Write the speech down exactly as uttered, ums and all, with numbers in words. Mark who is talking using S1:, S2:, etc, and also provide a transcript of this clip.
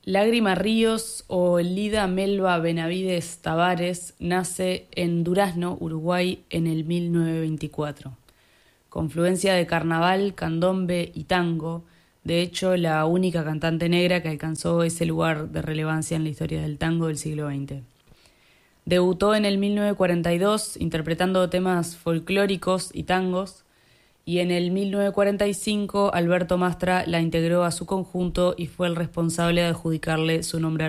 S1: Lágrima Ríos o Lida Melba Benavides Tavares nace en Durazno, Uruguay, en el mil novecientos veinticuatro. Confluencia de carnaval, candombe y tango, de hecho la única cantante negra que alcanzó ese lugar de relevancia en la historia del tango del siglo veinte. Debutó en el mil novecientos cuarenta y dos interpretando temas folclóricos y tangos, y en el mil novecientos cuarenta y cinco Alberto Mastra la integró a su conjunto y fue el responsable de adjudicarle su nombre